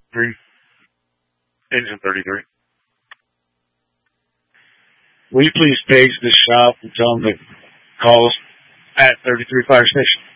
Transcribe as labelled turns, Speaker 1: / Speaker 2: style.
Speaker 1: 3, engine 33. Will you please page the shop and tell them to call us at 33 Fire Station?